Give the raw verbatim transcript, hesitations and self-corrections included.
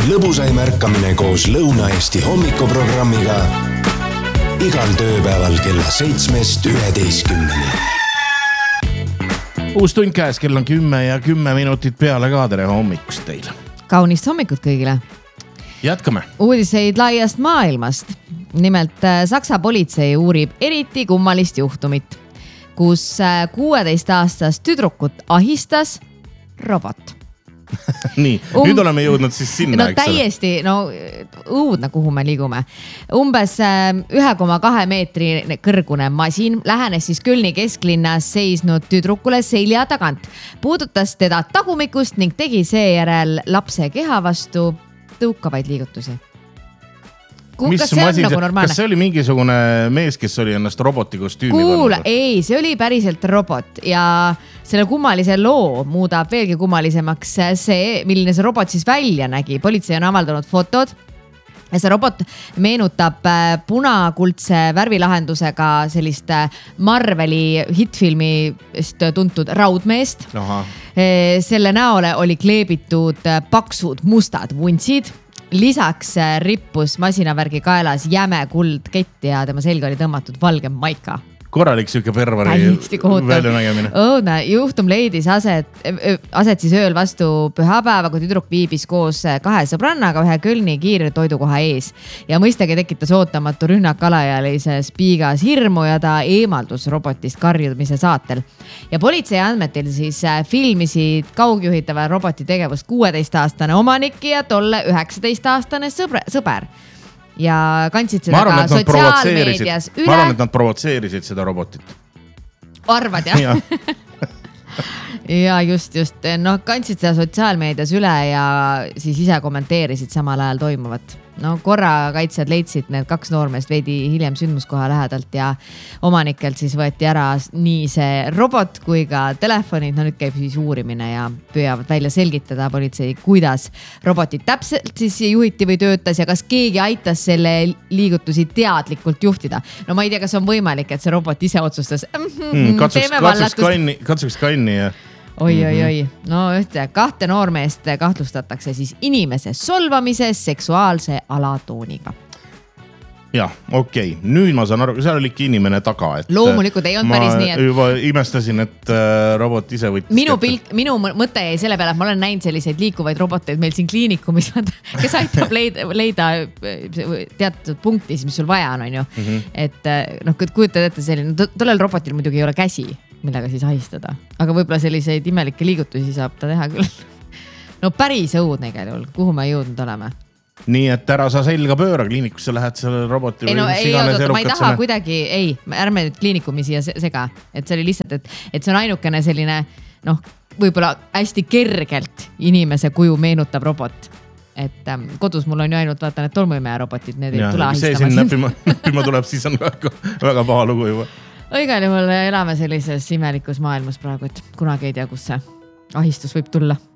lõbusaim ärkamine koos Lõuna-Eesti hommikuprogrammiga igal tööpäeval kella seitsmest üheteistkümneni. Uus tund käes, kell on kümme ja kümme minutit peale ka. Tere hommikust teile. Kaunist hommikut kõigile. Jätkame. Uudiseid laiast maailmast. Nimelt Saksa politsei uurib eriti kummalist juhtumit, kus kuueteist aastast tüdrukut ahistas robot. Nii, um, nüüd oleme jõudnud siis sinna, no, eks ole? Täiesti, no õudne, kuhu me liigume. Umbes ühe koma kahe meetri kõrgune masin lähenes siis Kölni kesklinnas seisnud tüdrukule selja tagant. Puudutas teda tagumikust ning tegi seejärel lapse keha vastu tõukavaid liigutusi. Mis kas see on nagu normaalne? Kas see oli mingisugune mees, kes oli ennast roboti kostüümi Kuule, pannud? ei, see oli päriselt robot ja selle kummalise loo muudab veelgi kummalisemaks see, milline see robot siis välja nägi. Politsei on avaldanud fotod ja see robot meenutab punakuldse värvilahendusega sellist Marveli hitfilmist tuntud raudmeest. Aha. Selle näole oli kleebitud paksud mustad vuntsid. Lisaks rippus masinavärgi kaelas jäme kuld kett ja tema selga oli tõmmatud valge maika. Korralik siuke pervari välja nägemine. Õudne juhtum leidis aset, aset siis ööl vastu pühapäeva, kui tüdruk viibis koos kahe sõbrannaga ühe Kölni kiire toidukoha ees. Ja mõistagi tekitas ootamatu rünnak alaealises piigas hirmu ja ta eemaldus robotist karjumise saatel. Ja politsei andmetel siis filmisid kaugjuhitava roboti tegevust kuueteist aastane omanik ja tolle üheksateist aastane sõber. sõber. Ja kandsid seda arvan, ka sotsiaalmeedias üle. Ma arvan, et nad provotseerisid seda robotit. Arvad, jah? Ja. ja just, just. No, kandsid seda sotsiaalmeedias üle ja siis ise kommenteerisid samal ajal toimuvat. No, korrakaitsjad leidsid need kaks noormeest veidi hiljem sündmuskoha lähedalt ja omanikelt siis võeti ära nii see robot kui ka telefonid. No nüüd käib siis uurimine ja püüavad välja selgitada politsei, kuidas robotit täpselt siis juhiti või töötas ja kas keegi aitas selle liigutusi teadlikult juhtida. No ma ei tea, kas on võimalik, et see robot ise otsustas. Hmm, katsuks, katsuks, kanni, katsuks kanni ja... Oi, oi, oi. No ühte, kahte noormeest kahtlustatakse siis inimese solvamises seksuaalse alatooniga. Jah, okei. Okay. Nüüd ma saan aru, seal oli ikka inimene taga. Et loomulikult ei olnud päris nii, et... Ma juba imestasin, et robot ise võttis... Minu, pilk, minu mõte jäi selle peale, et ma olen näinud selliseid liikuvaid roboteid meil siin kliinikumis, kes aitab leida, leida teatud punktis, mis sul vaja on, on ju. Mm-hmm. Et noh, kujutad ette selline, tollel robotil muidugi ei ole käsi, millega siis ahistada. Aga võib-olla selliseid imelikke liigutusi saab ta teha küll. No päris õudne igal juhul, kuhu me jõudnud oleme. Nii, et ära sa selga pööra, kliinikusse lähed selle roboti ei, no, ei, oodata, ma ei taha selle... kuidagi, ei, ärme nüüd kliinikumisi ja sega, et see oli lihtsalt, et, et see on ainukene selline, noh, võib-olla hästi kergelt inimese kuju meenutab robot. Et ähm, kodus mul on ju ainult vaata need tolmuimeja robotid, need ei tule ahistama. See siin näppima, näppima tuleb, siis on väga, väga paha lugu juba. Õigal juhul elame sellises imelikus maailmas praegu, et kunagi ei tea, kus see ahistus võib tulla.